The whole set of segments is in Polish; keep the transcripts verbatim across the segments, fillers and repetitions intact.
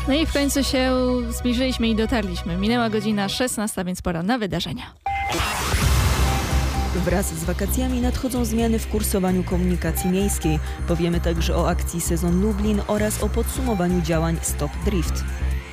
No i w końcu się zbliżyliśmy i dotarliśmy. Minęła godzina szesnasta, więc pora na wydarzenia. Wraz z wakacjami nadchodzą zmiany w kursowaniu komunikacji miejskiej. Powiemy także o akcji Sezon Lublin oraz o podsumowaniu działań Stop Drift.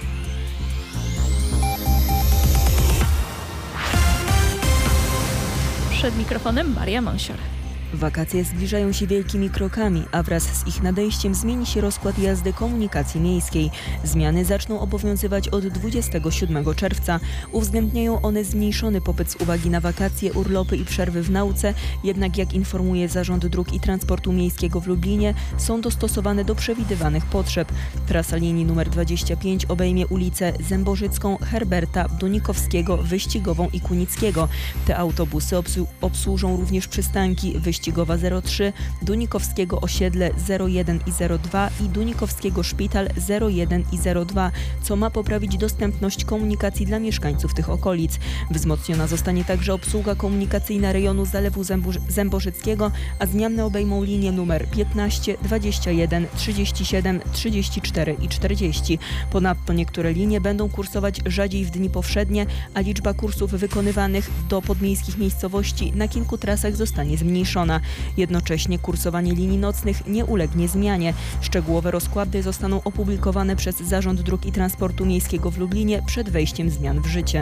Przed mikrofonem Maria Monsior. Wakacje zbliżają się wielkimi krokami, a wraz z ich nadejściem zmieni się rozkład jazdy komunikacji miejskiej. Zmiany zaczną obowiązywać od dwudziestego siódmego czerwca. Uwzględniają one zmniejszony popyt z uwagi na wakacje, urlopy i przerwy w nauce, jednak jak informuje Zarząd Dróg i Transportu Miejskiego w Lublinie, są dostosowane do przewidywanych potrzeb. Trasa linii numer dwadzieścia pięć obejmie ulice Zębożycką, Herberta, Dunikowskiego, Wyścigową i Kunickiego. Te autobusy obsłu- obsłużą również przystanki Wyścigowa zero trzy, Dunikowskiego Osiedle zero jeden i zero dwa i Dunikowskiego Szpital zero jeden i zero dwa, co ma poprawić dostępność komunikacji dla mieszkańców tych okolic. Wzmocniona zostanie także obsługa komunikacyjna rejonu Zalewu Zębu- Zębożyckiego, a zmiany obejmą linie numer piętnaście, dwadzieścia jeden, trzydzieści siedem, trzydzieści cztery i czterdzieści. Ponadto niektóre linie będą kursować rzadziej w dni powszednie, a liczba kursów wykonywanych do podmiejskich miejscowości na kilku trasach zostanie zmniejszona. Jednocześnie kursowanie linii nocnych nie ulegnie zmianie. Szczegółowe rozkłady zostaną opublikowane przez Zarząd Dróg i Transportu Miejskiego w Lublinie przed wejściem zmian w życie.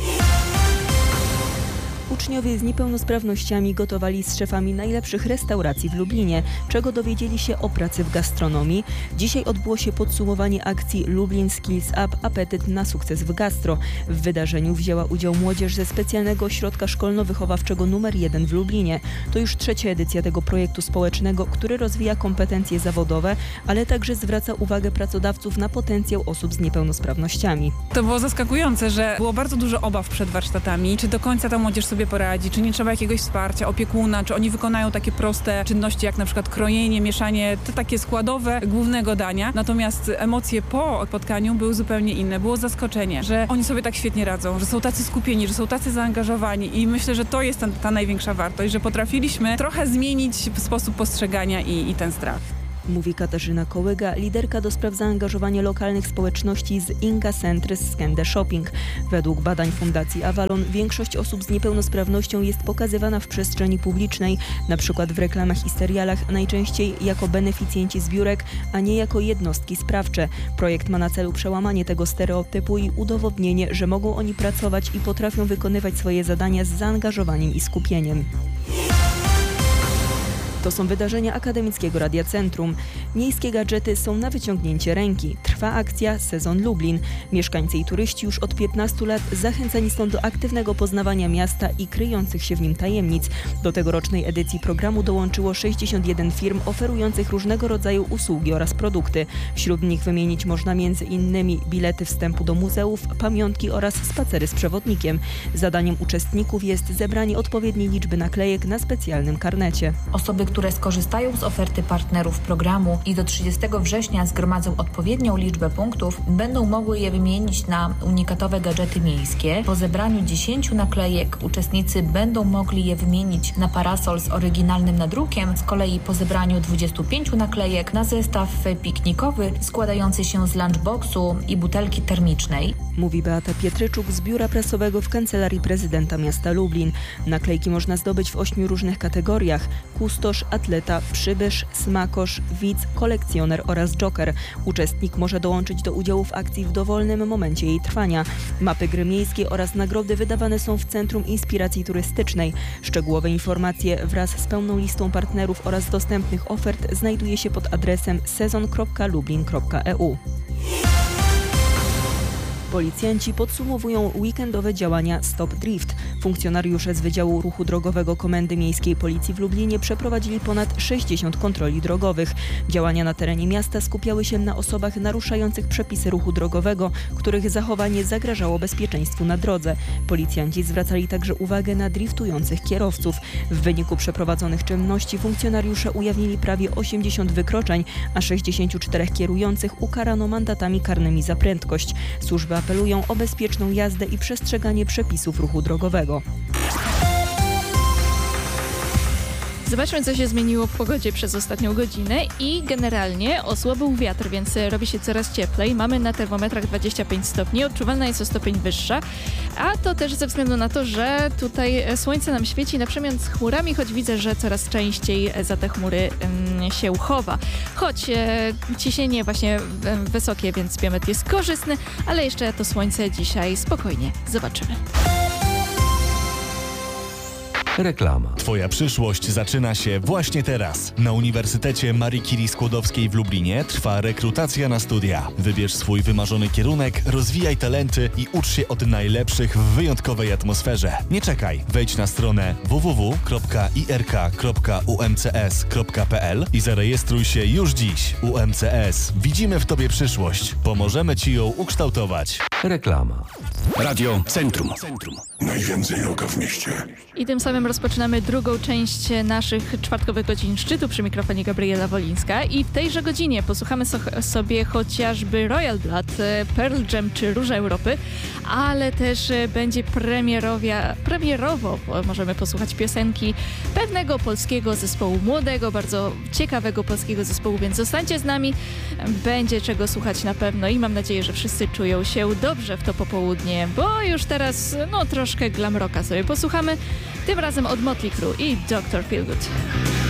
Uczniowie z niepełnosprawnościami gotowali z szefami najlepszych restauracji w Lublinie, czego dowiedzieli się o pracy w gastronomii. Dzisiaj odbyło się podsumowanie akcji Lublin Skills Up – Apetyt na sukces w gastro. W wydarzeniu wzięła udział młodzież ze specjalnego ośrodka szkolno-wychowawczego numer jeden w Lublinie. To już trzecia edycja tego projektu społecznego, który rozwija kompetencje zawodowe, ale także zwraca uwagę pracodawców na potencjał osób z niepełnosprawnościami. To było zaskakujące, że było bardzo dużo obaw przed warsztatami. Czy do końca ta młodzież sobie poradzi, czy nie trzeba jakiegoś wsparcia, opiekuna, czy oni wykonają takie proste czynności jak na przykład krojenie, mieszanie, te takie składowe głównego dania. Natomiast emocje po spotkaniu były zupełnie inne. Było zaskoczenie, że oni sobie tak świetnie radzą, że są tacy skupieni, że są tacy zaangażowani i myślę, że to jest ta, ta największa wartość, że potrafiliśmy trochę zmienić sposób postrzegania i, i ten strach. Mówi Katarzyna Kołyga, liderka do spraw zaangażowania lokalnych społeczności z Inga Centrys Skende Shopping. Według badań Fundacji Avalon większość osób z niepełnosprawnością jest pokazywana w przestrzeni publicznej, na przykład w reklamach i serialach, najczęściej jako beneficjenci zbiórek, a nie jako jednostki sprawcze. Projekt ma na celu przełamanie tego stereotypu i udowodnienie, że mogą oni pracować i potrafią wykonywać swoje zadania z zaangażowaniem i skupieniem. To są wydarzenia Akademickiego Radia Centrum. Miejskie gadżety są na wyciągnięcie ręki. Trwa akcja Sezon Lublin. Mieszkańcy i turyści już od piętnastu lat zachęcani są do aktywnego poznawania miasta i kryjących się w nim tajemnic. Do tegorocznej edycji programu dołączyło sześćdziesiąt jeden firm oferujących różnego rodzaju usługi oraz produkty. Wśród nich wymienić można między innymi bilety wstępu do muzeów, pamiątki oraz spacery z przewodnikiem. Zadaniem uczestników jest zebranie odpowiedniej liczby naklejek na specjalnym karnecie. Osoby, które skorzystają z oferty partnerów programu i do trzydziestego września zgromadzą odpowiednią liczbę punktów, będą mogły je wymienić na unikatowe gadżety miejskie. Po zebraniu dziesięciu naklejek uczestnicy będą mogli je wymienić na parasol z oryginalnym nadrukiem, z kolei po zebraniu dwudziestu pięciu naklejek na zestaw piknikowy składający się z lunchboxu i butelki termicznej. Mówi Beata Pietryczuk z Biura Prasowego w Kancelarii Prezydenta Miasta Lublin. Naklejki można zdobyć w ośmiu różnych kategoriach: kustosz, atleta, przybysz, smakosz, widz, kolekcjoner oraz joker. Uczestnik może dołączyć do udziału w akcji w dowolnym momencie jej trwania. Mapy gry miejskie oraz nagrody wydawane są w Centrum Inspiracji Turystycznej. Szczegółowe informacje wraz z pełną listą partnerów oraz dostępnych ofert znajduje się pod adresem sezon kropka lublin kropka e u. Policjanci podsumowują weekendowe działania Stop Drift. Funkcjonariusze z Wydziału Ruchu Drogowego Komendy Miejskiej Policji w Lublinie przeprowadzili ponad sześćdziesiąt kontroli drogowych. Działania na terenie miasta skupiały się na osobach naruszających przepisy ruchu drogowego, których zachowanie zagrażało bezpieczeństwu na drodze. Policjanci zwracali także uwagę na driftujących kierowców. W wyniku przeprowadzonych czynności funkcjonariusze ujawnili prawie osiemdziesiąt wykroczeń, a sześćdziesięciu czterech kierujących ukarano mandatami karnymi za prędkość. Służby apelują o bezpieczną jazdę i przestrzeganie przepisów ruchu drogowego. Zobaczmy, co się zmieniło w pogodzie przez ostatnią godzinę i generalnie osłabł wiatr, więc robi się coraz cieplej. Mamy na termometrach dwadzieścia pięć stopni, odczuwalna jest o stopień wyższa, a to też ze względu na to, że tutaj słońce nam świeci na przemian z chmurami, choć widzę, że coraz częściej za te chmury um, się uchowa. Choć e, ciśnienie właśnie e, wysokie, więc biometr jest korzystny, ale jeszcze to słońce dzisiaj spokojnie zobaczymy. Reklama. Twoja przyszłość zaczyna się właśnie teraz. Na Uniwersytecie Marii Curie Skłodowskiej w Lublinie trwa rekrutacja na studia. Wybierz swój wymarzony kierunek, rozwijaj talenty i ucz się od najlepszych w wyjątkowej atmosferze. Nie czekaj, wejdź na stronę w w w kropka i r k kropka u m c s kropka p l i zarejestruj się już dziś. U M C S. Widzimy w Tobie przyszłość. Pomożemy Ci ją ukształtować. Reklama. Radio Centrum. Centrum. Najwięcej roka w mieście. I tym samym rozpoczynamy drugą część naszych czwartkowych godzin szczytu. Przy mikrofonie Gabriela Wolińska i w tejże godzinie posłuchamy so- sobie chociażby Royal Blood, Pearl Jam czy Róża Europy, ale też będzie premierowia, premierowo możemy posłuchać piosenki pewnego polskiego zespołu, młodego, bardzo ciekawego polskiego zespołu, więc zostańcie z nami, będzie czego słuchać na pewno i mam nadzieję, że wszyscy czują się dobrze w to popołudnie, bo już teraz no troszkę glam rocka sobie posłuchamy, tym razem od Motley Crue i doktor Feelgood.